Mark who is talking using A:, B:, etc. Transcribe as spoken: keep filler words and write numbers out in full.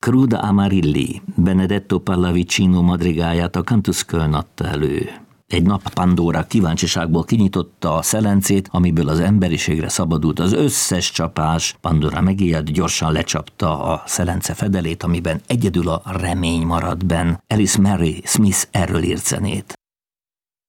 A: Cruda Amarilli, Benedetto Pallavicino madrigáját a Cantus Köln adta elő. Egy nap Pandora kíváncsiságból kinyitotta a szelencét, amiből az emberiségre szabadult az összes csapás. Pandora megijedt, gyorsan lecsapta a szelence fedelét, amiben egyedül a remény maradt benn. Alice Mary Smith erről írt zenét.